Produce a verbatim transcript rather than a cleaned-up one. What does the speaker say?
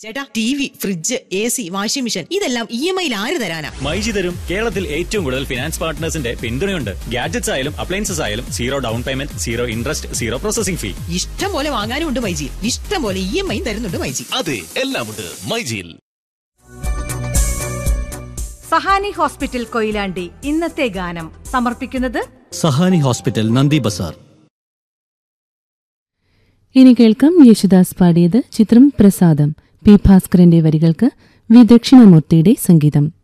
ചേട്ടാ, T V, fridge, A C, washing machine ഇതെല്ലാം E M ഐയിൽ ആര് തരാനാ? മൈജി തരും. കേരളത്തിൽ ഏറ്റവും കൂടുതൽ ഫിനാൻസ് പാർട്ട്നേഴ്സിന്റെ പിന്തുണയുണ്ട്. ഗാഡ്ജറ്റ്സ് ആയാലും അപ്ലയൻസസ് ആയാലും zero down payment, zero interest, zero processing ഫീ. ഇഷ്ടം പോലെ വാങ്ങാനും ഉണ്ട് മൈജി. ഇഷ്ടം പോലെ ഇ എം ഐ തരുന്നുണ്ട് മൈജി. അതെ, എല്ലാമുണ്ട് മൈജിയിൽ. സഹാനി ഹോസ്പിറ്റൽ കൊയിലാണ്ടി ഇന്നത്തെ ഗാനം സമർപ്പിക്കുന്നത് സഹാനി ഹോസ്പിറ്റൽ, നന്ദി ബസാർ. ഇനി കേൾക്കാം യേശുദാസ് പാടിയത്. ചിത്രം പ്രസാദം. പി ഭാസ്കരന്റെ വരികൾക്ക് വി ദക്ഷിണാമൂർത്തിയുടെ സംഗീതം.